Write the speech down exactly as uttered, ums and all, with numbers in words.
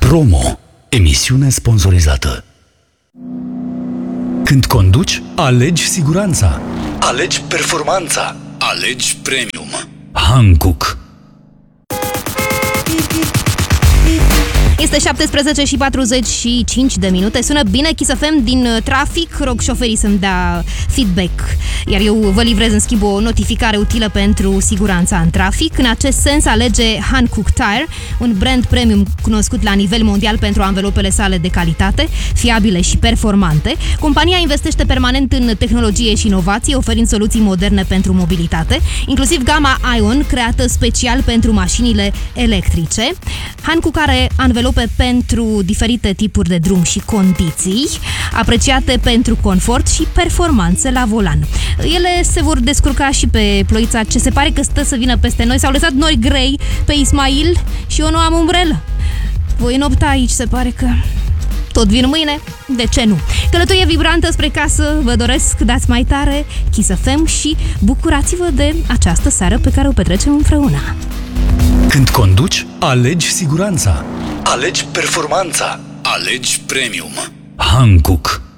Promo. Emisiune sponsorizată. Când conduci, alegi siguranța. Alegi performanța. Alegi premium. Hankook. Este șaptesprezece și patruzeci și cinci de minute. Sună bine Kiss F M din trafic. Rog șoferii să-mi dea feedback, iar eu vă livrez în schimb o notificare utilă pentru siguranța în trafic. În acest sens, alege Hankook Tire, un brand premium cunoscut la nivel mondial pentru anvelopele sale de calitate, fiabile și performante. Compania investește permanent în tehnologie și inovație, oferind soluții moderne pentru mobilitate, inclusiv gama Ion, creată special pentru mașinile electrice. Hankook are anvelope pentru diferite tipuri de drum și condiții, apreciate pentru confort și performanță la volan. Ele se vor descurca și pe ploița ce se pare că stă să vină peste noi. S-au lăsat nori grei pe Ismail și eu nu am umbrelă. Voi nopta aici, se pare că tot vin mâine, de ce nu? Călătorie vibrantă spre casă, vă doresc, dați mai tare, Kiss F M și bucurați-vă de această seară pe care o petrecem împreună. Când conduci, alegi siguranța. Alegi performanța. Alegi premium. Hankook.